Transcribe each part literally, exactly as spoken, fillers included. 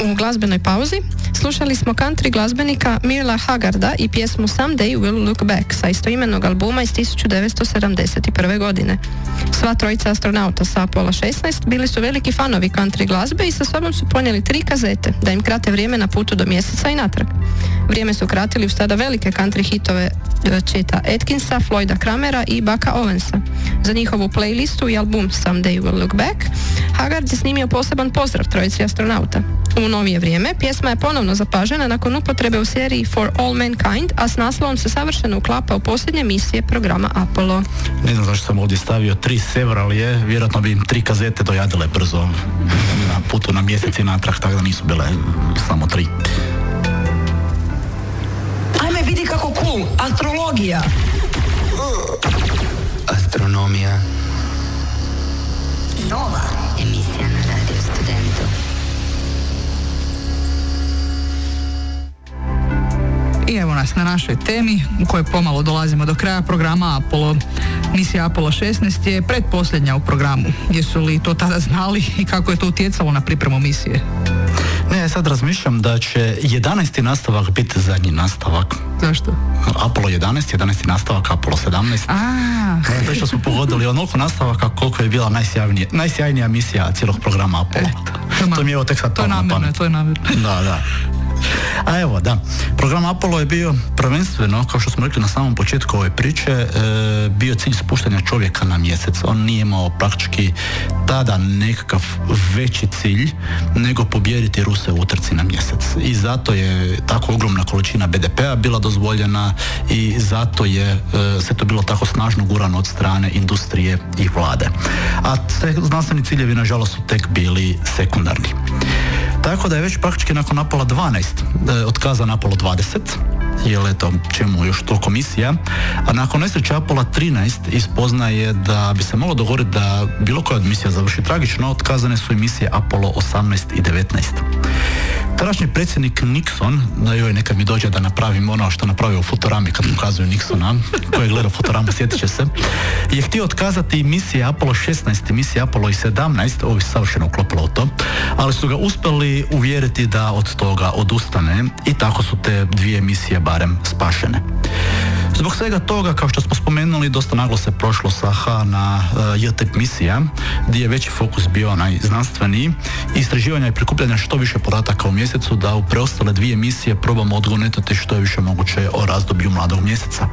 U glazbenoj pauzi slušali smo country glazbenika Merla Haggarda i pjesmu Someday We'll Look Back sa istoimenog albuma iz tisuću devetsto sedamdeset prve. godine. Sva trojica astronauta sa Apollo šesnaest bili su veliki fanovi country glazbe i sa sobom su ponijeli tri kazete da im krate vrijeme na putu do mjeseca i natrag. Vrijeme su kratili uz tada velike country hitove Cheta Atkinsa, Floyda Kramera i Bucka Owensa. Za njihovu playlistu i album Someday We'll Look Back, Haggard je snimio poseban pozdrav trojici astronauta. U novije vrijeme pjesma je ponovno zapažena nakon upotrebe u seriji For All Mankind, a s naslovom se savršeno uklapa u posljednje misije programa Apollo. Ne znam zašto sam ovdje stavio tri several je, vjerojatno bi im tri kazete dojadile brzo na putu na mjesec i natrag, tako da nisu bile samo tri. Ajme, vidi kako cool, astrologija. Astronomija. Nova emisija na Radio Studentu. I evo nas na našoj temi u kojoj pomalo dolazimo do kraja programa Apollo. Misija Apollo šesnaest je pretposljednja u programu. Jesu li to tada znali i kako je to utjecalo na pripremu misije? Ne, ja sad razmišljam da će jedanaesti nastavak biti zadnji nastavak. Zašto? Apollo jedanaest, jedanaesti nastavak, Apollo sedamnaest. A, to što smo pogodili onoliko nastavaka koliko je bila najsjajnija, najsjajnija misija cijelog programa Apollo. Eto, to mi je evo tek sad to je namjerno, to je namjerno. Da, da. A evo, da, program Apollo je bio prvenstveno, kao što smo rekli na samom početku ove priče, e, bio cilj spuštanja čovjeka na mjesec. On nije imao praktički tada nekakav veći cilj nego pobijediti Ruse u utrci na mjesec. I zato je tako ogromna količina be de pea bila dozvoljena i zato je e, sve to bilo tako snažno gurano od strane industrije i vlade. A sve znanstveni ciljevi, nažalost, su tek bili sekundarni. Tako da je već praktički nakon Apollo dvanaest e, otkazan Apollo dvadeset, jer eto, čemu još toliko misija, a nakon nesreće Apollo trinaest ispoznaje da bi se moglo dogoditi da bilo koja od misija završi tragično, otkazane su i misije Apollo osamnaest i devetnaest. Tadašnji predsjednik Nixon, da joj nekad mi dođe da napravim ono što napravio u Futurami kad ukazuju Nixona, ko je gledao Futuramu, sjetit će se, je htio otkazati misije Apollo šesnaest i misije Apollo sedamnaest, ovo bi se savršeno uklopilo u to, ali su ga uspjeli uvjeriti da od toga odustane i tako su te dvije misije barem spašene. Zbog svega toga, kao što smo spomenuli, dosta naglo se prošlo sa H na uh, J T E P misija, gdje je veći fokus bio onaj znanstveni, istraživanja i prikupljanja što više podataka u mjesecu, da u preostale dvije misije probamo odgonetati što je više moguće o razdoblju mladog mjeseca.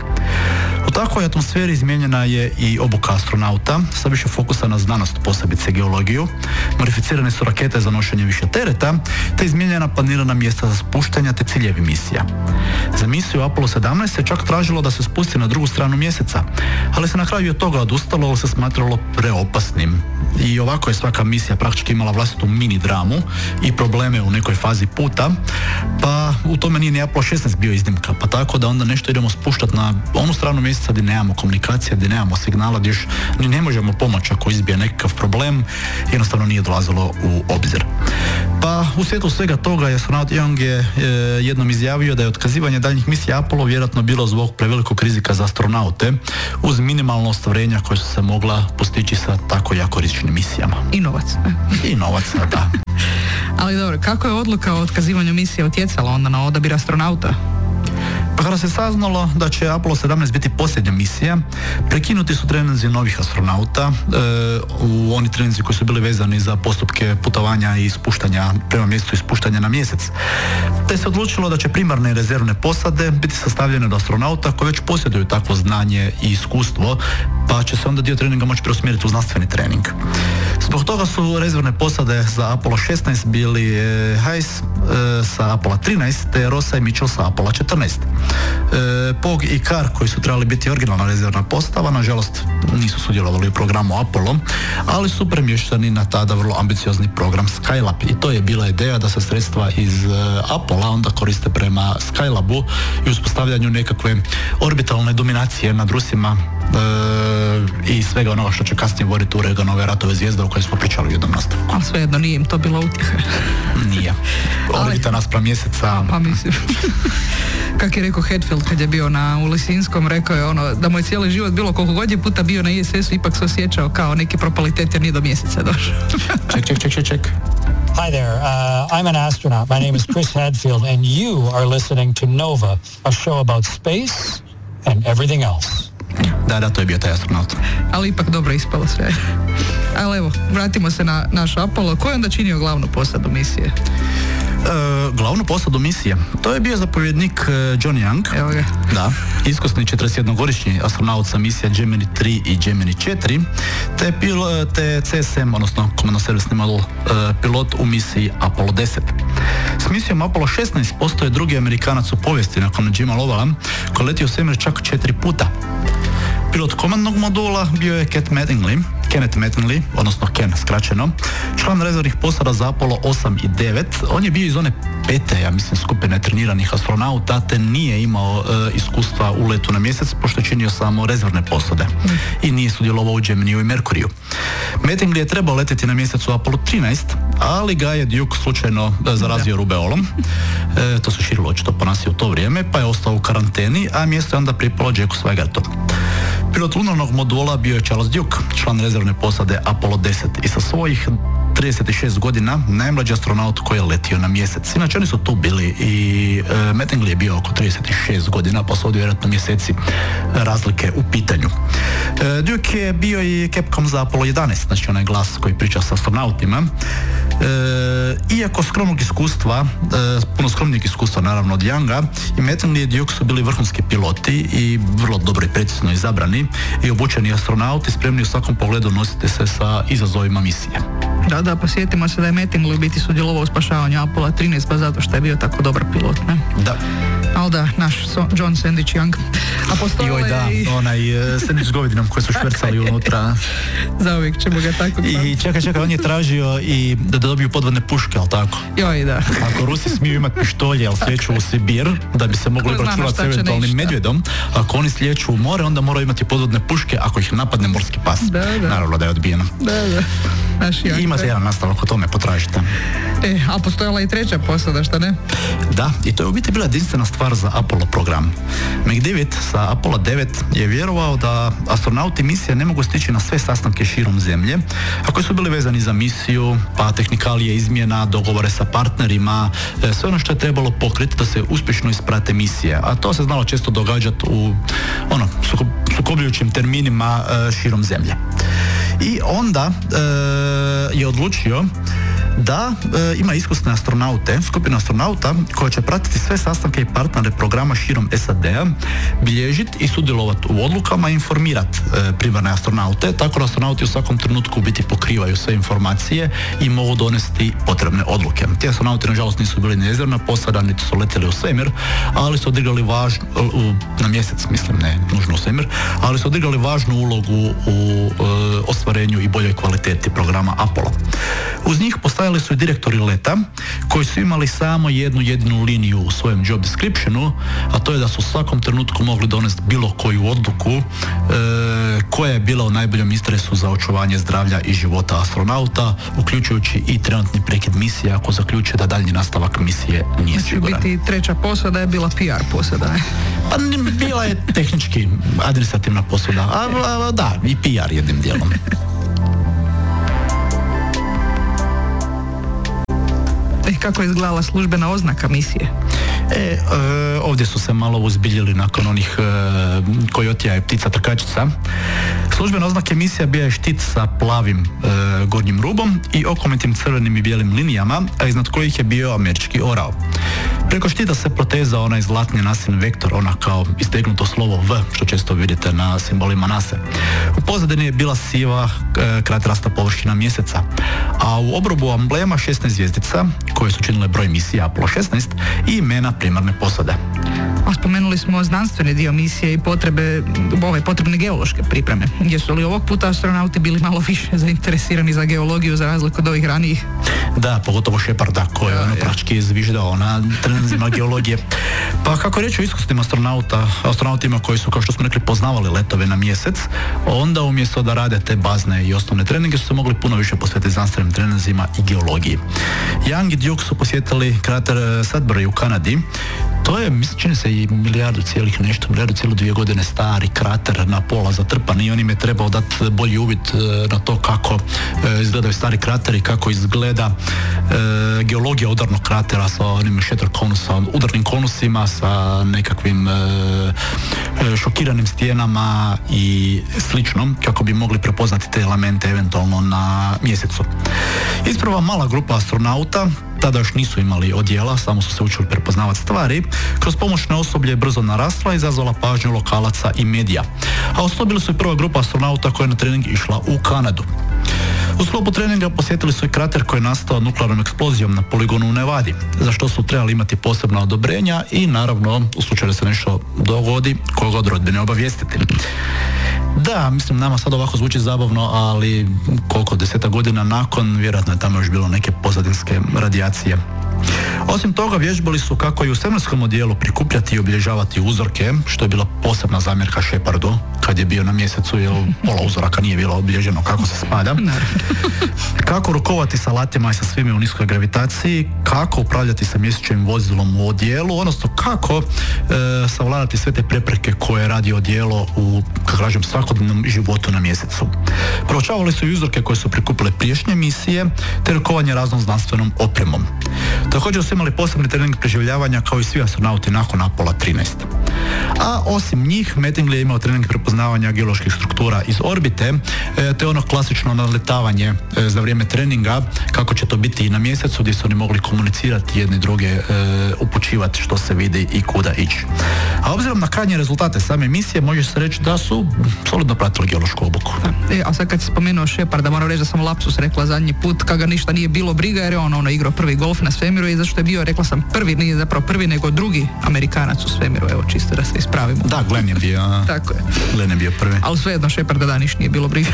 U takvoj atmosferi izmijenjena je i obuka astronauta, sa više fokusa na znanost, posebice geologiju, modificirane su rakete za nošenje više tereta, te izmijenjena planirana mjesta za spuštanja te ciljevi misija. Za misiju Apollo sedamnaest se čak tražilo da se spusti na drugu stranu mjeseca, ali se na kraju od toga odustalo, ali se smatralo preopasnim. I ovako je svaka misija praktički imala vlastitu mini dramu i probleme u nekoj fazi puta, pa u tome nije ni Apollo šesnaest bio iznimka, pa tako da onda nešto idemo spuštati na onu stranu mjeseca gdje nemamo komunikacije, gdje nemamo signala, gdje još ni ne možemo pomoći ako izbije nekakav problem, jednostavno nije dolazilo u obzir. Pa u svjetlu svega toga astronaut Young je e, jednom izjavio da je otkazivanje daljnjih misija Apollo vjerojatno bilo zbog prevelikog rizika za astronaute, uz minimalno ostvarenja koje su se mogla postići sa tako jako rizičnim misijama. I novac. I novac, da. Ali dobro, kako je odluka o otkazivanju misije utjecala onda na odabir astronauta? Pa kada se saznalo da će Apollo sedamnaest biti posljednja misija, prekinuti su treninzi novih astronauta, e, u oni treninzi koji su bili vezani za postupke putovanja i spuštanja prema mjesecu i spuštanja na mjesec. Te se odlučilo da će primarne i rezervne posade biti sastavljene od astronauta koji već posjeduju takvo znanje i iskustvo, pa će se onda dio treninga moći preusmjeriti u znanstveni trening. Zbog toga su rezervne posade za Apollo šesnaest bili e, Hayes e, sa Apollo trinaest te Rosa i Mitchell sa Apollo četrnaest. E, Pog i Carr, koji su trebali biti originalna rezervna postava, nažalost nisu sudjelovali u programu Apollo, ali su premješteni na tada vrlo ambiciozni program Skylab. I to je bila ideja da se sredstva iz e, Apollo onda koriste prema Skylabu i uspostavljanju nekakve orbitalne dominacije nad Rusima e, i svega onoga što će kasnije voditi u Reaganove ratove zvijezda o kojoj smo pričali u jednom nastavku. Ali svejedno nije im to bilo utjeha. Nije. Orbita naspram mjeseca. Pa mislim. Kak je rekao Hatfield kad je bio na u Lisinskom, rekao je ono da mu je cijeli život bilo koliko god je puta bio na I S S-u, ipak se osjećao kao neki propalitet jer nije do mjeseca došao. Ček, ček, ček, ček, ček. Hi there. Uh, I'm an astronaut. My name is Chris Hadfield, and you are listening to Nova, a show about space and everything else. Da, da, to je bio taj astronaut. Ali ipak dobro ispalo sve. Ali evo, vratimo se na naš Apollo. Ko je onda činio glavnu posadu misije? E, glavnu posadu misije. To je bio zapovjednik John Young. Evo ga. Da, iskusni četrdesetjednogodišnji astronaut sa misija Gemini tri i Gemini četiri, te, pil, te C S M, odnosno komandno-servisni model, e, pilot u misiji Apollo deset. S misijom Apollo šesnaest postoje drugi Amerikanac u povijesti nakon Jima Lovella, koji letio u svemir čak četiri puta. Pilot komandnog modula bio je Kenneth Mattingly, Kenneth Mattingly, odnosno Ken skraćeno, član rezervnih posada za Apollo osam i devet. On je bio iz one pete, ja mislim, skupine treniranih astronauta, te nije imao e, iskustva u letu na mjesec, pošto je činio samo rezervne posade mm. i nije sudjelovao u Geminiju i Merkuriju. Mattingly je trebao letjeti na mjesecu Apollo trinaest, ali ga je Duke slučajno e, zarazio rubeolom. E, to se širilo očito po nas u to vrijeme, pa je ostao u karanteni, a mjesto je onda pripalo Jacku Swiggertu. Pilot lunarnog modula bio je Charles Duke, član rezervne posade Apollo deset i sa svojih trideset šest godina najmlađi astronaut koji je letio na mjesec. Inače oni su tu bili i e, Mattingly je bio oko trideset šest godina, pa su ovdje vjerojatno mjeseci razlike u pitanju. E, Duke je bio i Capcom za Apollo jedanaest, znači onaj glas koji priča s astronautima. E, iako skromnog iskustva, e, puno skromnijeg iskustva naravno od Younga, i Mattingly i Duke su bili vrhunski piloti i vrlo dobro i precizno izabrani i obučeni astronauti, spremni u svakom pogledu nositi se sa izazovima misije. Da, da, posjetimo se da je Mattingly u biti sudjelovao u spašavanju Apollo trinaest, pa zato što je bio tako dobar pilot, ne? Da. Ali da, naš so, John Sandwich Young. A postojala je... da, i... onaj uh, sandvič s govedinom koji su švercali unutra. Zauvijek ćemo ga tako... I čekaj, čekaj, on je tražio i da dobiju podvodne puške, ali tako? Joj, da. Ako Rusi smiju imati pištolje, ali slijeću u Sibir, da bi se mogli obračunati s eventualnim medvjedom, ako oni slijeću u more, onda moraju imati podvodne puške ako ih napadne morski pas. Da, da. Naravno da je odbijeno. Da, da. I imate jedan nastavak o tome, potražite. E, a postojala i treća posada, šta ne? Da, i to je u biti bila jedinstvena stvar za Apollo program. McDavid sa Apollo devet je vjerovao da astronauti misije ne mogu stići na sve sastanke širom zemlje, a koji su bili vezani za misiju, pa tehnikalije izmjena, dogovore sa partnerima, sve ono što je trebalo pokriti da se uspješno isprate misije. A to se znalo često događati u ono, sukobljujućim terminima širom zemlje. I onda e, je odlučio da e, ima iskusne astronaute, skupinu astronauta koja će pratiti sve sastanke i partnere programa širom S A D-a, bilježiti i sudjelovati u odlukama i informirati e, primarne astronaute, tako da astronauti u svakom trenutku u biti pokrivaju sve informacije i mogu donesti potrebne odluke. Ti astronauti nažalost nisu bili ni rezervna posada, niti su letjeli u svemir, ali su odigrali važnu, u, na mjesec mislim, ne nužno u svemir, ali su odigrali važnu ulogu u e, ostvarenju i boljoj kvaliteti programa Apollo. Uz njih postavili su i direktori leta koji su imali samo jednu jedinu liniju u svojem job descriptionu, a to je da su u svakom trenutku mogli donesti bilo koju odluku e, koja je bila u najboljem interesu za očuvanje zdravlja i života astronauta, uključujući i trenutni prekid misije ako zaključe da daljnji nastavak misije nije znači, siguran. Biti treća posada je bila P R posada, ne? Pa bila je tehnički administrativna posada, a, a da, i P R jednim dijelom. Kako je izgledala službena oznaka misije? E, e, ovdje su se malo uzbiljili nakon onih e, kojotija i ptica trkačica. Službena oznaka misija bio je štit sa plavim e, gornjim rubom i okomitim crvenim i bijelim linijama, a iznad kojih je bio američki orao. Preko štita se protezao onaj zlatni nasin vektor, ona kao istegnuto slovo V, što često vidite na simbolima nase. U pozadini je bila siva e, kraterasta površina mjeseca, a u obrobu amblema šesnaest zvjezdica, koje su činile broj misija Apollo šesnaest i imena primarne posade. A spomenuli smo znanstveni dio misije i potrebe, ove potrebne geološke pripreme. Jesu li ovog puta astronauti bili malo više zainteresirani za geologiju za razliku od ovih ranijih? Da, pogotovo Sheparda koji je ono praktički izviždao na trenzima geologije. Pa kako reći o iskusnim astronauta, astronautima koji su, kao što smo rekli, poznavali letove na mjesec, onda umjesto da rade te bazne i osnovne treninge su se mogli puno više posvetiti znanstvenim treninzima i geologiji. Young i Duke su posjetili krater Sudbury u Kanadi To je, mislim, čini se i milijardu cijelih nešto, milijardu cijelu dvije godine stari krater na pola zatrpan i on im je trebao dati bolji uvid na to kako e, izgledaju stari krateri, kako izgleda e, geologija udarnog kratera sa onim shatter konusom, udarnim konusima, sa nekakvim e, šokiranim stijenama i sličnom, kako bi mogli prepoznati te elemente eventualno na mjesecu. Isprva mala grupa astronauta, tada još nisu imali odjela, samo su se učili prepoznavati stvari, kroz pomoćne osoblje je brzo narasla i izazvala pažnju lokalaca i medija. A osobili su i prva grupa astronauta koja je na trening išla u Kanadu. U sklopu treninga posjetili su i krater koji je nastao nuklearnom eksplozijom na poligonu u Nevadi, za što su trebali imati posebna odobrenja i naravno u slučaju da se nešto dogodi, koga od rodbine obavijestiti. Da, mislim, nama sad ovako zvuči zabavno, ali koliko deseta godina nakon, vjerojatno je tamo još bilo neke pozadinske radijacije. Osim toga, vježbali su kako i u svemirskom odjelu prikupljati i obilježavati uzorke, što je bila posebna zamjerka Shepardu kad je bio na mjesecu, jer pola uzoraka nije bilo obilježeno kako se spada. Kako rukovati sa alatima i sa svime u niskoj gravitaciji, kako upravljati sa mjesečevim vozilom u odjelu, odnosno kako e, savladati sve te prepreke koje radi odjelo u, kako kažem, svakodnevnom životu na mjesecu. Proučavali su i uzorke koje su prikupile prijašnje misije, te rukovanje raznom znanstvenom opremom. Također su imali posebni trening preživljavanja kao i svi astronauti nakon Apollo trinaest. A osim njih, Mattingly je imao trening prepoznavanja geoloških struktura iz orbite, te ono klasično nadletavanje za vrijeme treninga, kako će to biti i na mjesecu, gdje su oni mogli komunicirati jedni druge, upućivati što se vidi i kuda ići. A obzirom na krajnje rezultate same misije, može se reći da su solidno pratili geološku obuku. E, a sad kad si spomenuo Sheparda, moram reći da sam lapsus rekla zadnji put, kad ga ništa nije bilo briga, jer je on ono igrao prvi golf na svemiru i zašto je bio, rekla sam prvi, nije zapravo prvi, nego drugi Amerikanac u svemiru, evo čisto da se ispravimo. Da, Glenn je bio. Tako je. Glenn je bio prvi. Ali svejedno Sheparda da ništa nije bilo briga.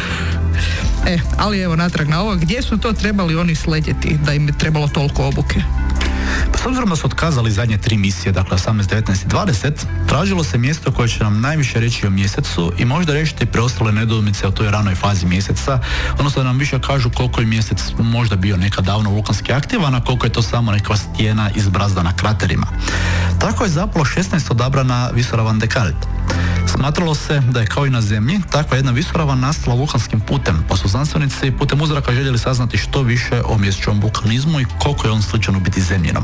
E, ali evo natrag na ovo, gdje su to trebali oni sletjeti da im je trebalo toliko obuke? Pa s obzirom da su otkazali zadnje tri misije, dakle osamnaest, devetnaest i dvadeset, tražilo se mjesto koje će nam najviše reći o mjesecu i možda riješiti preostale nedoumice o toj ranoj fazi mjeseca, odnosno da nam više kažu koliko je mjesec možda bio nekad davno vulkanski aktivan, a koliko je to samo neka stijena izbrazdana kraterima. Tako je za Apollo šesnaest odabrana visoravan Descartes. Smatralo se da je kao i na Zemlji takva jedna visoravan nastala vulkanskim putem, pa su znanstvenici putem uzoraka željeli saznati što više o mjesečevom vulkanizmu i koliko je on sličan u biti zemljinom.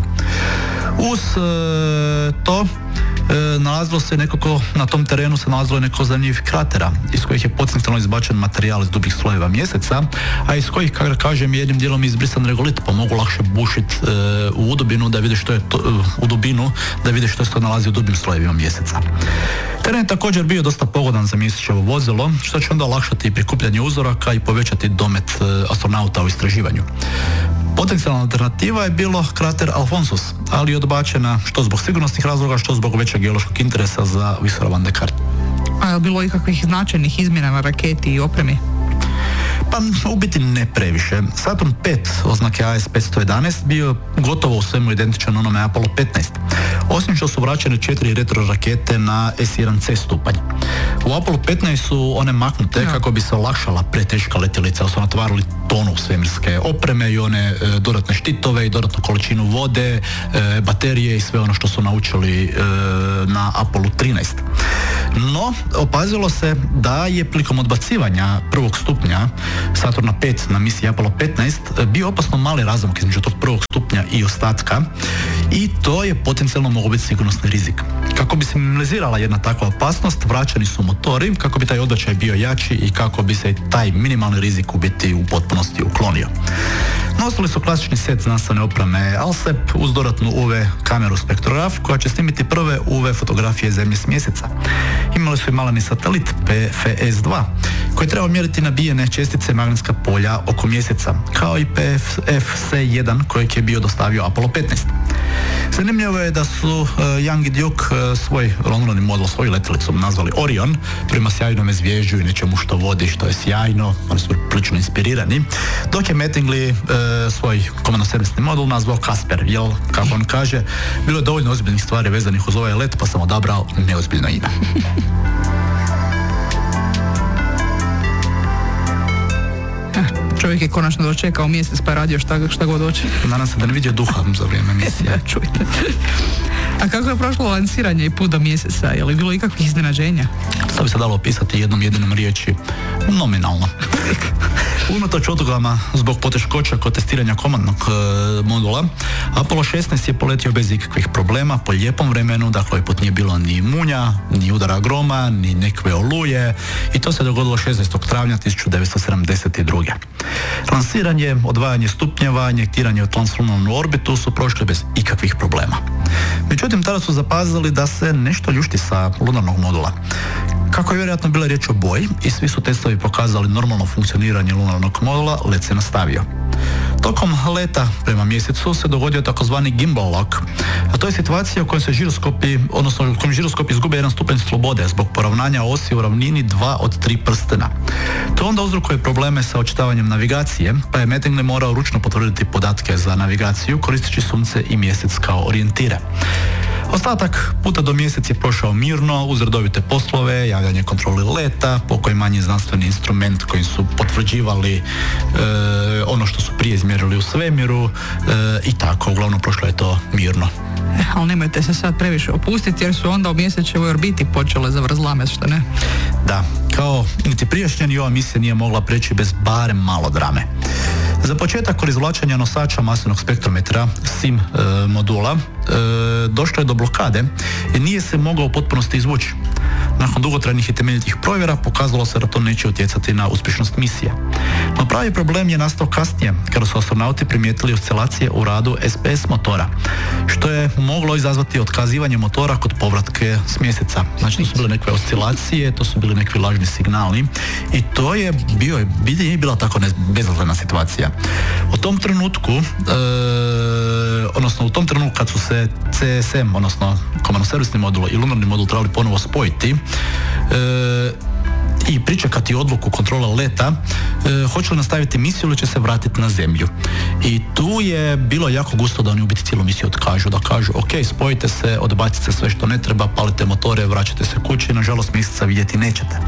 Uz e, to e, nalazilo se nekako, na tom terenu se nalazilo neko zanimljivih kratera, iz kojih je potencijalno izbačen materijal iz dubih slojeva mjeseca, a iz kojih, kako kažem, jednim dijelom izbrisan regolit, pa mogu lakše bušiti e, u dubinu da vide što je to, u dubinu da vide što se to nalazi u dubim slojevima mjeseca. Teren je također bio dosta pogodan za mjesečevo vozilo, što će onda olakšati prikupljanje uzoraka i povećati domet e, astronauta u istraživanju. Potencijalna alternativa je bilo krater Alphonsus, ali je odbačena što zbog sigurnosnih razloga, što zbog većeg geološkog interesa za visoravan Descartes. A je bilo ikakvih značajnih izmjena na raketi i opremi? Pa u biti ne previše. Saturn pet oznake A S petsto jedanaest bio gotovo u svemu identičan onome Apollo petnaest. Osim što su vraćene četiri retro rakete na S jedan C stupanj. U Apollo petnaest su one maknute ja. kako bi se olakšala preteška letjelica, su natvarali tonu svemirske opreme i one e, dodatne štitove i dodatnu količinu vode, e, baterije i sve ono što su naučili e, na Apollo trinaest. No, opazilo se da je prilikom odbacivanja prvog stupnja Saturna pet na misiji Apollo petnaest bio opasno mali razmak između tog prvog stupnja i ostatka i to je potencijalno mogao biti sigurnosni rizik. Kako bi se minimalizirala jedna takva opasnost, vraćani su motori kako bi taj odbačaj bio jači i kako bi se taj minimalni rizik u biti u potpunosti uklonio. Nosili su klasični set znanstvene opreme ALSEP uz dodatnu U V kameru spektrograf koja će snimiti prve U V fotografije zemlje s mjeseca. Imali su i maleni satelit P F S dva koji treba mjeriti nabijene čestice magnetska polja oko mjeseca, kao i P F C jedan kojeg je bio dostavio Apollo petnaest. Zanimljivo je da su uh, Young i Duke uh, svoj longronni model, svoju letjelicu nazvali Orion, prema sjajnome zvježđu i nečemu što vodi, što je sjajno, oni su prilično inspirirani, dok je Mattingly uh, svoj komandno-servisni model nazvao Casper, jer, kako on kaže, bilo je dovoljno ozbiljnih stvari vezanih uz ovaj let, pa sam odabrao neozbiljno ime. Čovjek je konačno dočekao mjesec pa radio šta, šta god hoće. Nadam se da ne vidio duha za vrijeme misije. Da, čujte. A kako je prošlo lansiranje i put do mjeseca? Je li bilo ikakvih iznenađenja? To bi se dalo opisati jednom jedinom riječi, nominalno. Unatoč odlogama zbog poteškoća kod testiranja komandnog e, modula, Apollo šesnaest je poletio bez ikakvih problema, po lijepom vremenu, dakle ovaj put nije bilo ni munja, ni udara groma, ni nekve oluje, i to se dogodilo šesnaestog travnja tisuću devetsto sedamdeset druge. Lansiranje, odvajanje stupnjeva, injektiranje u translunarnu orbitu su prošli bez ikakvih problema. Međutim, tada su zapazili da se nešto ljušti sa lunarnog modula. Kako je vjerojatno bila riječ o boji i svi su testovi pokazali normalno funkcioniranje lunarnog modula, let se nastavio. Tokom leta prema mjesecu se dogodio takozvani gimbal lock, a to je situacija u kojoj se žiroskopi, odnosno u kojem žiroskop izgube jedan stupanj slobode zbog poravnanja osi u ravnini dva od tri prstena. To onda uzrokuje probleme sa očitavanjem navigacije, pa je Mattingly morao ručno potvrditi podatke za navigaciju koristeći sunce i mjesec kao orijentire. Ostatak puta do mjesec je prošao mirno, uz redovite poslove, javljanje kontrole leta, pokoj manji znanstveni instrument kojim su potvrđivali e, ono što su prije izmjerili u svemiru e, i tako, uglavnom prošlo je to mirno. E, ali nemojte se sad previše opustiti jer su onda u mjesečevoj orbiti počele zavrzlame, što ne? Da, kao niti prijašnja ni ova misija nije mogla preći bez barem malo drame. Za početak, kod izvlačenja nosača masivnog spektrometra S I M e, modula e, došlo je do blokade i nije se mogao u potpunosti izvući. Nakon dugotrajnih i temeljitih provjera pokazalo se da to neće utjecati na uspješnost misije. No pravi problem je nastao kasnije, kada su astronauti primijetili oscilacije u radu S P S motora, što je moglo izazvati otkazivanje motora kod povratke s mjeseca. Znači, to su bile neke oscilacije, to su bili neki lažni signali i to je bio, je bila tako bezazlena situacija. U tom trenutku, e, odnosno u tom trenutku kad su se C S M, odnosno komandno-servisni modul i lunarni modul trebali ponovo spojiti, e, i pričekati odluku kontrola leta, e, hoće li nastaviti misiju ili će se vratiti na zemlju. I tu je bilo jako gusto da oni u biti cijelu misiju otkažu, da kažu ok, spojite se, odbacite sve što ne treba, palite motore, vraćate se kući, nažalost mjeseca vidjeti nećete.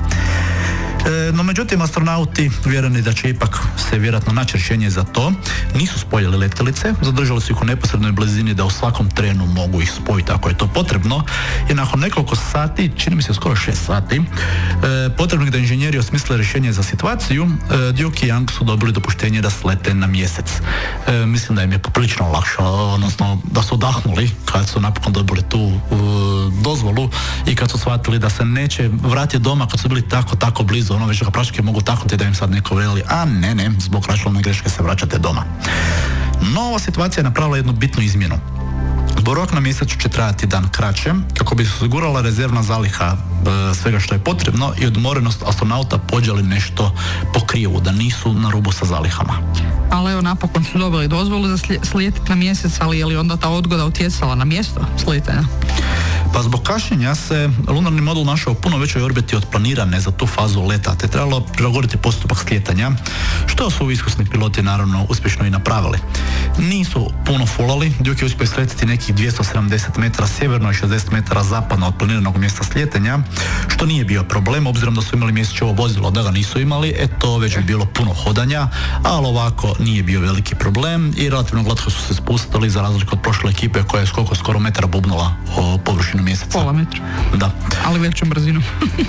E, no međutim, astronauti, vjereni da će ipak se vjerojatno naći rješenje za to, nisu spojili letjelice, zadržali su ih u neposrednoj blizini da u svakom trenu mogu ih spojiti ako je to potrebno, i nakon nekoliko sati, čini mi se skoro šest sati, e, potrebno da inženjeri osmisle rješenje za situaciju, e, Duke i Young su dobili dopuštenje da slete na mjesec. E, mislim da im je poprilično lakšalo, odnosno da su odahnuli kad su napokon dobili tu uh, dozvolu i kad su shvatili da se neće vratiti doma kad su bili tako, tako blizu, ono već ga praktički mogu taknuti da im sad neko veli, a ne, ne, zbog računalne greške se vraćate doma. No, ova situacija je napravila jednu bitnu izmjenu. Boravak na mjesecu će trajati dan kraće, kako bi se osigurala rezervna zaliha e, svega što je potrebno i odmorenost astronauta pođeli nešto po krivu, da nisu na rubu sa zalihama. Ali evo, napokon su dobili dozvolu za slijetiti na mjesec, ali je li onda ta odgoda utjecala na mjesto slijetenja? Pa zbog kašnjenja se lunarni modul našao u puno većoj orbiti od planirane za tu fazu leta, te trebalo prilagoditi postupak slijetanja, što su iskusni piloti naravno uspješno i napravili. Nisu puno fulali, Duke je uspio sletiti nekih dvjesto sedamdeset metara sjeverno i šezdeset metara zapadno od planiranog mjesta slijetenja, što nije bio problem, obzirom da su imali mjesečevo vozilo, da ga nisu imali, e to već je bilo puno hodanja, ali ovako nije bio veliki problem i relativno glatko su se spustili za razliku od prošle ekipe koja je skoko skoro metara bubnula o površinu mjeseca. Pola metra. Da. Ali većom brzinom.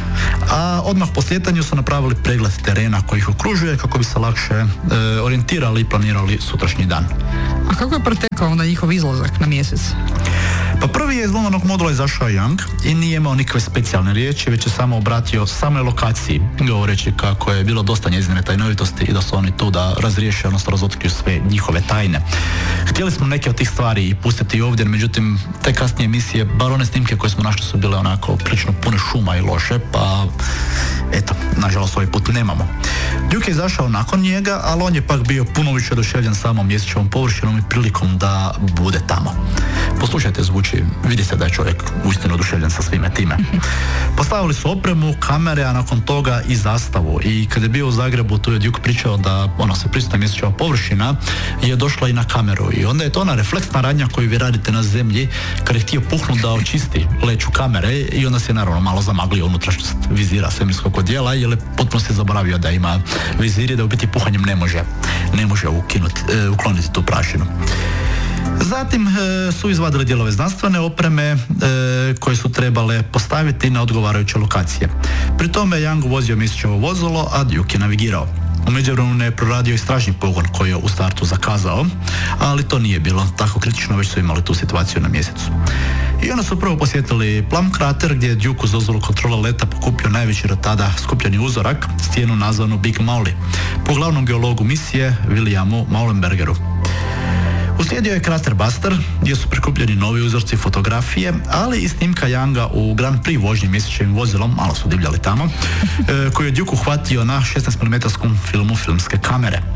A odmah po slijetanju su napravili pregled terena koji ih okružuje kako bi se lakše e, orijentirali i planirali sutrašnji dan. A kako je protekao onda njihov izlazak na mjesec? Pa prvi je iz lunarnog modula izašao Young i nije imao nikakve specijalne riječi, već je samo obratio samoj lokaciji, govoreći kako je bilo dosta njezine tajnovitosti i da su oni tu da razriješe, odnosno razotkriju sve njihove tajne. Htjeli smo neke od tih stvari i pustiti ovdje, međutim te kasnije emisije, bar one snimke koje smo našli su bile onako prilično pune šuma i loše, pa eto, nažalost ovaj put nemamo. Duke je izašao nakon njega, ali on je pak bio puno više oduševljen samom mjesečevom površinom i prilikom da bude tamo. Poslušajte, zvuči, vidi se da je čovjek uistinu oduševljen sa svime time. Postavili su opremu, kamere, a nakon toga i zastavu. I kad je bio u Zagrebu, tu je Duke pričao da ono se prisutna mjesečeva površina je došla i na kameru. I onda je to ona refleksna radnja koju vi radite na zemlji kad je htio puhnuti da očisti leću kamere i onda se naravno malo zamaglio unutrašnjost vizira svemirskog odjela jer je potpuno se zaboravio da ima vizir i da u biti puhanjem ne može, ne može ukinuti, e, ukloniti tu prašinu. Zatim e, su izvadili dijelove znanstvene opreme e, koje su trebale postaviti na odgovarajuće lokacije. Pri tome je Young vozio Misićevo vozilo, a Duke je navigirao. U međuvremenu je proradio istražni pogon koji je u startu zakazao, ali to nije bilo tako kritično, već su imali tu situaciju na mjesecu. I onda su prvo posjetili Plum krater gdje je Duke uz dozvolu kontrola leta pokupio najveći do tada skupljeni uzorak, stijenu nazvanu Big Mauli, po glavnom geologu misije Williamu Maulenbergeru. Uslijedio je krater Buster gdje su prikupljeni novi uzorci fotografije, ali i snimka Younga u Grand Prix vožnji Misićevim vozilom, malo su divljali tamo, e, koji je Duke uhvatio na šesnaest milimetara filmu filmske kamere. E,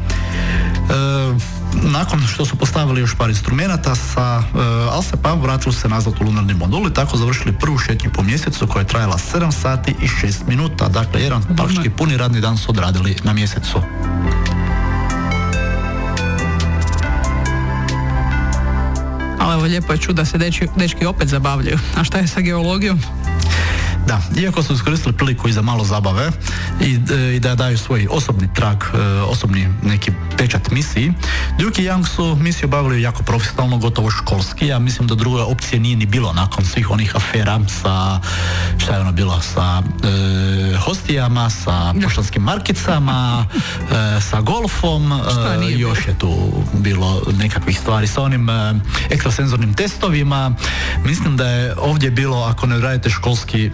nakon što su postavili još par instrumenata sa e, Alsepa, vratili se nazad u lunarni modul i tako završili prvu šetnju po mjesecu koja je trajala sedam sati i šest minuta. Dakle, jedan praktički puni radni dan su odradili na mjesecu. Ali evo, lijepo je čuti da se dečki, dečki opet zabavljaju. A šta je sa geologijom? Da, iako su iskoristili priliku i za malo zabave i, i da daju svoj osobni trag, osobni neki pečat misiji, Duke i Young su misiju obavili jako profesionalno, gotovo školski. Ja mislim da druga opcije nije ni bilo nakon svih onih afera sa, šta je ono bilo, sa e, hostijama, sa poštanskim markicama, e, sa golfom, e, još je tu bilo nekakvih stvari sa onim e, ekstrasenzornim testovima. Mislim da je ovdje bilo, ako ne radite školski,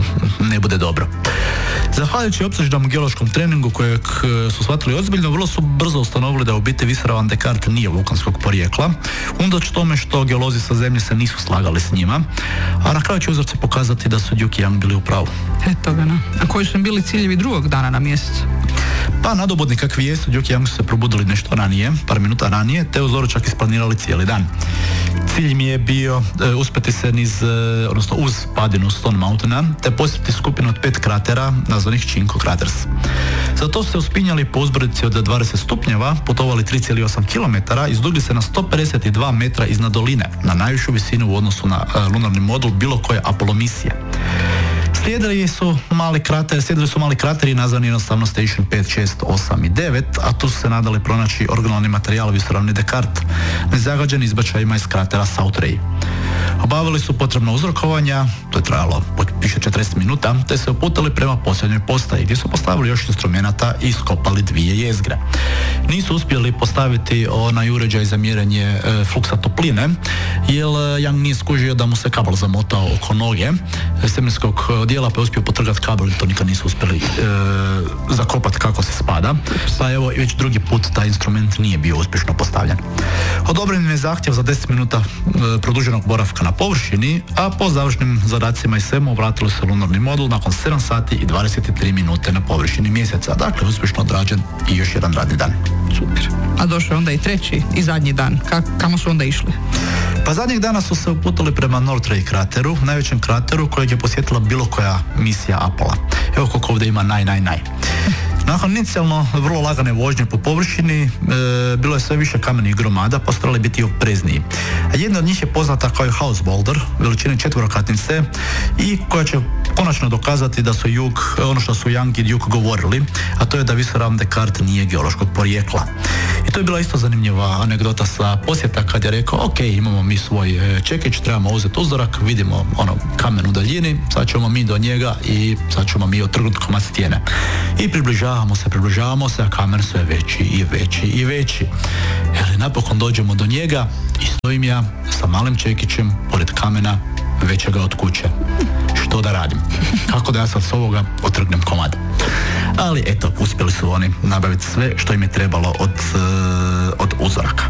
ne bude dobro. Zahvaljujući opsežnom geološkom treningu kojeg su shvatili ozbiljno, vrlo su brzo ustanovili da u biti Visera van de Kart nije vulkanskog porijekla, unatoč tome što geolozi sa zemlje se nisu slagali s njima, a na kraju će uzorci pokazati da su Duke i Young bili u pravu. Eto ga, no. A koji su im bili ciljevi drugog dana na mjesecu? Pa nadobudni kakvi jesu, Duke i Young su se probudili nešto ranije, par minuta ranije, te uz čak isplanirali cijeli dan. Cilj mi je bio e, uspjeti se niz, e, odnosno uz padinu Stone Mountaina, te posjetiti skupinu od pet kratera nazvanih Chinko Craters. Zato su se uspinjali po uzbrdici od dvadeset stupnjeva, putovali tri zarez osam kilometara i izdugli se na sto pedeset dva metra iznad doline, na najvišu visinu u odnosu na e, lunarni modul bilo koje Apollo misije. Slijedili su mali krater, slijedili su mali krateri nazvani jednostavno Station pet, šest, osam i devet, a tu su se nadali pronaći originalni materijal Visera van de Kart, nezagađen izbačajima iz kratera South Ray. Obavili su potrebna uzrokovanja, to je trajalo više četrdeset minuta, te se uputili prema posljednjoj postaji, gdje su postavili još instrumenata i iskopali dvije jezgre. Nisu uspjeli postaviti onaj uređaj za mjerenje e, fluksa topline, jer Young nije skužio da mu se kabel zamotao oko noge svemirskog odijela, pa je uspio potrgati kabel i to nikad nisu uspjeli e, zakopati kako se spada. Pa evo, već drugi put taj instrument nije bio uspješno postavljen. Odobren je zahtjev za deset minuta e, produženog boravka na površini, a po završnim zadacima i svemu vratili se lunarni modul nakon sedam sati i dvadeset tri minute na površini mjeseca. Dakle, uspješno odrađen i još jedan radni dan. Super. A došao onda i treći i zadnji dan. Ka- kamo su onda išli? Pa zadnjeg dana su se uputili prema North Ray krateru, najvećem krateru kojeg je posjetila bilo koja misija Apollo. Evo koliko ovdje ima naj, naj, naj. Nakon inicijalno vrlo lagane vožnje po površini, e, bilo je sve više kamenih gromada, pa su trebali biti oprezniji. A jedna od njih je poznata kao House Boulder, veličine četverokatnice i koja će konačno dokazati da su Jug, ono što su Young i Duke govorili, a to je da Visera van de Kart nije geološkog porijekla. I to je bila isto zanimljiva anegdota sa posjeta kad je rekao, ok, imamo mi svoj čekić, trebamo uzeti uzorak, vidimo ono kamen u daljini, sad ćemo mi do njega i sad ćemo mi otrgnuti komad stijene. I približavamo se, približavamo se, a kamen sve veći i veći i veći. Jer napokon dođemo do njega i stojim ja sa malim čekićem pored kamena većega od kuće. Što da radim? Kako da ja sad s ovoga otrgnem komad? Ali eto, uspjeli su oni nabaviti sve što im je trebalo od, od uzoraka.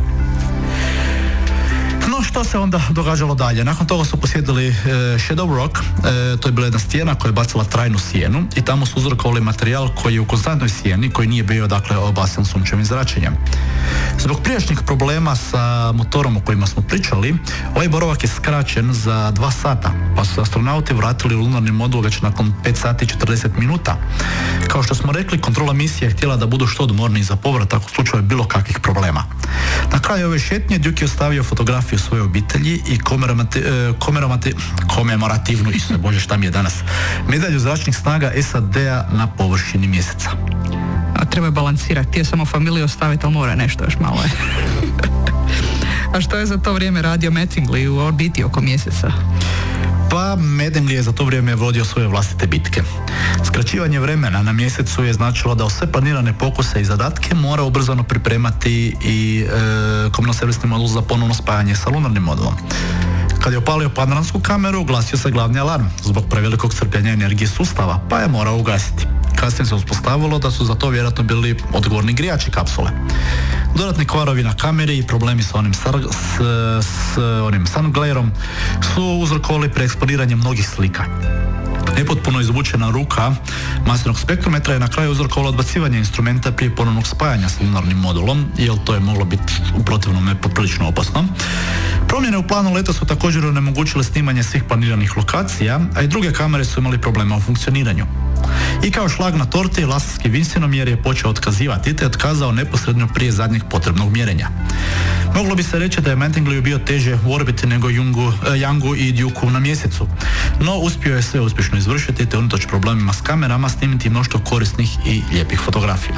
No, što se onda događalo dalje? Nakon toga su posjetili e, Shadow Rock, e, to je bila jedna stijena koja je bacila trajnu sjenu i tamo su uzrokovali materijal koji je u konstantnoj sjeni, koji nije bio, dakle, obasan sunčevim zračenjem. Zbog prijašnjih problema sa motorom o kojima smo pričali, ovaj boravak je skraćen za dva sata, pa su astronauti vratili u lunarni modul već nakon pet sati i četrdeset minuta. Kao što smo rekli, kontrola misije je htjela da budu što odmorniji za povratak u slučaju bilo kakvih problema. Na kraju ove šetnje Duke je ostavio fotografiju svoje obitelji i komeramati, komeramati, komemorativnu, isuse Bože šta mi je danas, medalju zračnih snaga S A D-a na površini mjeseca. A treba je balansirati, ti je samo familiju ostaviti, ali mora nešto još malo je. A što je za to vrijeme radio Mattingly u orbiti oko mjeseca? Pa Mattingly je za to vrijeme vodio svoje vlastite bitke. Skraćivanje vremena na mjesecu je značilo da sve planirane pokuse i zadatke mora ubrzano pripremati i e, komunalno-servisni modul za ponovno spajanje sa lunarnim modulom. Kad je opalio panoramsku kameru, glasio se glavni alarm zbog prevelikog crpljenja energije sustava, pa je morao ugasiti. Kasnije se uspostavilo da su za to vjerojatno bili odgovorni grijači kapsule. Dodatni kvarovi na kameri i problemi sa onim, sar, s, s onim sun glareom su uzrokovali preeksplodiranje mnogih slika. Nepotpuno izvučena ruka masivnog spektrometra je na kraju uzrokovala odbacivanje instrumenta prije ponovnog spajanja s lunarnim modulom, jer to je moglo biti u protivnom poprilično opasno. Promjene u planu leta su također onemogućile snimanje svih planiranih lokacija, a i druge kamere su imali problema u funkcioniranju. I kao šlag na torti, laserski vinsinomjer je počeo otkazivati te otkazao neposredno prije zadnjeg potrebnog mjerenja. Moglo bi se reći da je Mattingly bio teže u orbiti nego Youngu, eh, Youngu i Dukeu na mjesecu, no uspio je sve uspješno izvršiti te unatoč problemima s kamerama snimiti mnoštvo korisnih i lijepih fotografija.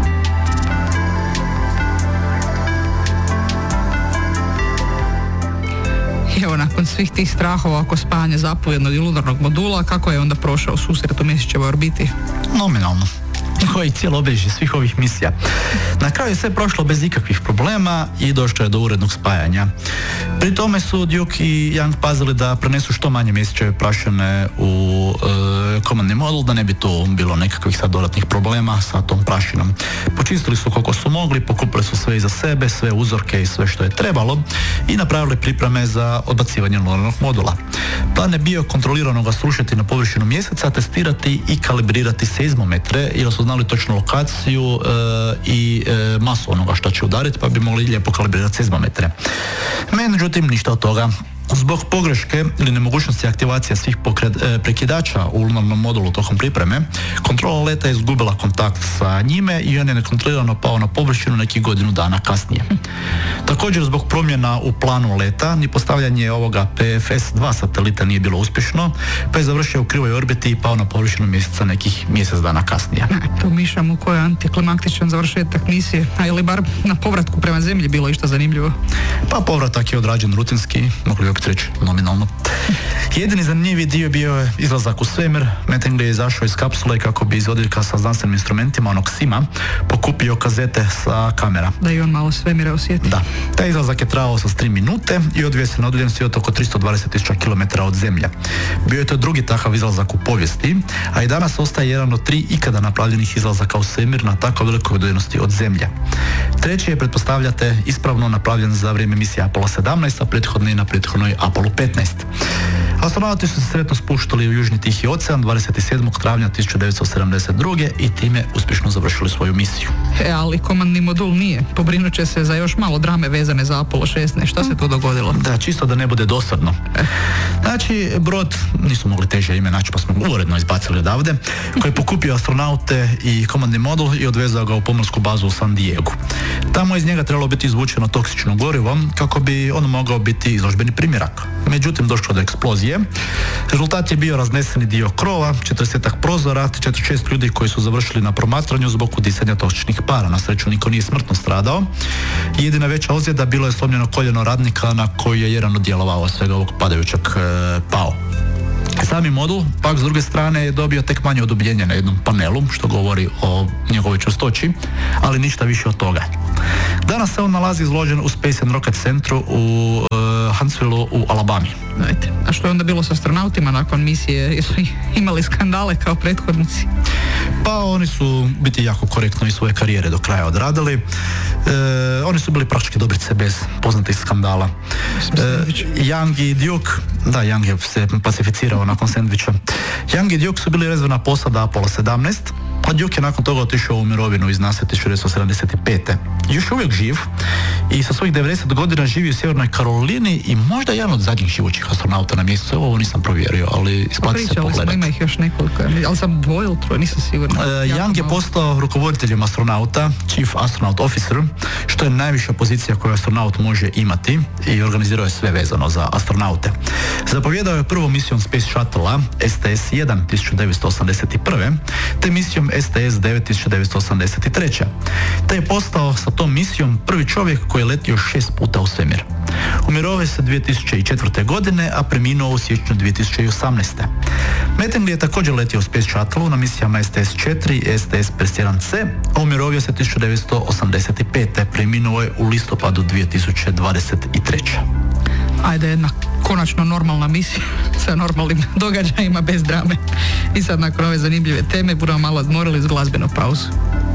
Evo, nakon svih tih strahova oko spajanja zapovjednog i lunarnog modula, kako je onda prošao susret u mjesečevoj orbiti? Nominalno. Koji cijelo obilježje svih ovih misija. Na kraju je sve prošlo bez ikakvih problema i došlo je do urednog spajanja. Pri tome su Duke i Young pazili da prenesu što manje mjesečeve prašine u e, komandni modul, da ne bi tu bilo nekakvih sad dodatnih problema sa tom prašinom. Počistili su koliko su mogli, pokupili su sve iza sebe, sve uzorke i sve što je trebalo i napravili pripreme za odbacivanje lunarnog modula. Plan je bio kontrolirano ga srušiti na površinu mjeseca, testirati i kalibrirati seizmometre, jer su znali točnu lokaciju e, i e, masu onoga što će udariti, pa bi mogli lijepo kalibrirati seizmometre. Međutim, ništa od toga. Zbog pogreške ili nemogućnosti aktivacije svih pokred, e, prekidača u lunarnom modulu tokom pripreme, kontrola leta je izgubila kontakt sa njime i on je nekontrolirano pao na površinu nekih godinu dana kasnije. Također, zbog promjena u planu leta, ni postavljanje ovoga P F S dva satelita nije bilo uspješno, pa je završio u krivoj orbiti i pao na površinu mjeseca nekih mjesec dana kasnije. To mišam u kojoj je antiklimaktičan završetak misije, a ili bar na povratku prema zemlji bilo išta zanimljivo? Pa povratak je odrađen rutinski, mogli bi reći nominalno. Jedini zanimljivi dio bio je izlazak u svemir. Mattingly je izašao iz kapsule kako bi iz odjeljka sa znanstvenim instrumentima, onog sima, pokupio kazete sa kamera. Da i on malo svemira osjeti. Da. Taj izlazak je trajao sa tri minute i odvio se na udaljenosti od oko tristo dvadeset tisuća kilometara od zemlje. Bio je to drugi takav izlazak u povijesti, a i danas ostaje jedan od tri ikada napravljenih izlazaka u svemir na tako velikoj udaljenosti od zemlje. Treći je, pretpostavljate, ispravno napravljen za vrijeme misije Apollo sedamnaest, a prethodni na prethodnoj Apollo petnaest. Astronauti su se sretno spuštali u Južni Tihi ocean dvadeset sedmog travnja tisuću devetsto sedamdeset druge i time uspješno završili svoju misiju. E, ali komandni modul nije. Pobrinut će se za još malo drame vezane za Apollo šesnaest. Šta se tu dogodilo? Da, čisto da ne bude dosadno. E. Znači, brod, nisu mogli teže ime naći, pa smo ga uredno izbacili odavde, koji je pokupio astronaute i komandni modul i odvezao ga u pomorsku bazu u San Diegu. Tamo iz njega trebalo biti izvučeno toksično gorivo kako bi on mogao biti izložbeni primjerak. Međutim, došlo do eksplozije. Rezultat je bio razneseni dio krova, četrdesetak prozora, te četrdeset šest ljudi koji su završili na promatranju zbog udisanja toksičnih para. Na sreću niko nije smrtno stradao. Jedina veća ozljeda bilo je slomljeno koljeno radnika na koji je jedan od dijelova svega ovog padajućeg e, pao. Sami modul, pak s druge strane, je dobio tek manje odubljenje na jednom panelu, što govori o njegovoj čvrstoći, ali ništa više od toga. Danas se on nalazi izložen u Space and Rocket Centru u uh, Huntsvilleu u Alabami. Ajde. A što je onda bilo s astronautima nakon misije? Jesu imali skandale kao prethodnici? Pa oni su biti jako korektno i svoje karijere do kraja odradili. E, oni su bili praktički dobrice bez poznatih skandala. E, Young i Duke, da, Young je se pacificirao nakon sendviča. Young i Duke su bili rezervna posada Apollo sedamnaest, a Duke je nakon toga otišao u mirovinu iz NASA tisuću devetsto sedamdeset pete. Još uvijek živ i sa svojih devedeset godina živi u Sjevernoj Karolini i možda jedan od zadnjih živućih astronauta na mjesecu. Ovo nisam provjerio, ali isplati se pogledati. Pričali smo, ima ih još nekoliko, ali sam dvoje ili troje, nisam sigurna. Uh, Young je postao rukovoditeljem astronauta, Chief Astronaut Officer, što je najviša pozicija koju astronaut može imati, i organizirao je sve vezano za astronaute. Zapovjedao je prvom misijom Space Shuttle-a S T S jedan tisuću devetsto osamdeset prve, te misijom misijom S T S devet tisuća devetsto osamdeset treće. Te je postao sa tom misijom prvi čovjek koji je letio šest puta u svemir. Umirovio se dvije tisuće četvrte. godine, a preminuo u siječnju dvije tisuće osamnaeste. Mattingly je također letio u Space Shuttle na misijama S T S četiri i S T S pedeset jedan C, a umirovio se tisuću devetsto osamdeset pete. Preminuo je u listopadu dvije tisuće dvadeset treće. Ajde, jedna konačno normalna misija sa normalnim događajima bez drame. I sad nakon ove zanimljive teme budemo malo odmorili uz glazbenu pauzu.